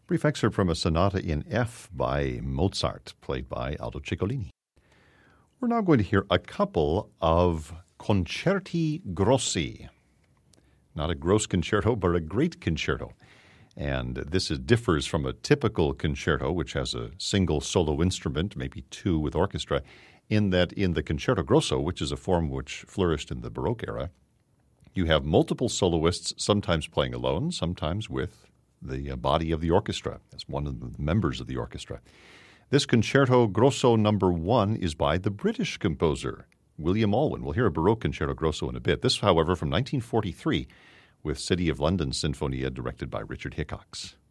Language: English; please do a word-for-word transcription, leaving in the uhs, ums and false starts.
Brief excerpt from a sonata in F by Mozart, played by Aldo Ciccolini. We're now going to hear a couple of concerti grossi. Not a gross concerto, but a great concerto. And this is, differs from a typical concerto, which has a single solo instrument, maybe two with orchestra, in that in the concerto grosso, which is a form which flourished in the Baroque era, you have multiple soloists, sometimes playing alone, sometimes with the body of the orchestra, as one of the members of the orchestra. This Concerto Grosso number one is by the British composer, William Alwyn. We'll hear a Baroque Concerto Grosso in a bit. This, however, from nineteen forty-three, with City of London Sinfonia, directed by Richard Hickox.